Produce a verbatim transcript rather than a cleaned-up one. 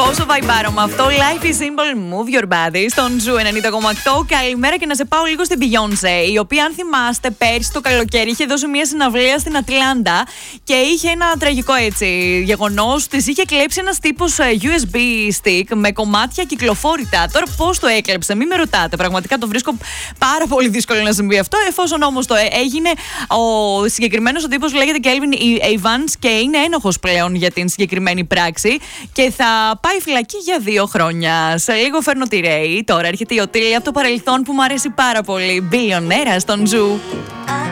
Πόσο βαϊμπάρω με αυτό. Life is simple, move your body. Στον Ζου ενενήντα κόμμα οκτώ. Καλημέρα και να σε πάω λίγο στην Beyoncé, η οποία, αν θυμάστε, πέρσι το καλοκαίρι είχε δώσει μια συναυλία στην Ατλάντα και είχε ένα τραγικό έτσι γεγονός. Της είχε κλέψει ένας τύπος γιου ες μπι stick με κομμάτια κυκλοφόρητα. Τώρα πώς το έκλεψε, μην με ρωτάτε. Πραγματικά το βρίσκω πάρα πολύ δύσκολο να συμβεί αυτό. Εφόσον όμως το έγινε, ο συγκεκριμένος ο τύπος λέγεται Kelvin Evans και είναι ένοχος πλέον για την συγκεκριμένη πράξη και θα πάει φυλακή για δύο χρόνια. Σε λίγο φέρνω τη Ray. Τώρα έρχεται η Οτήλη από το παρελθόν που μου αρέσει πάρα πολύ. Μπιλιονέρα στον Ζου.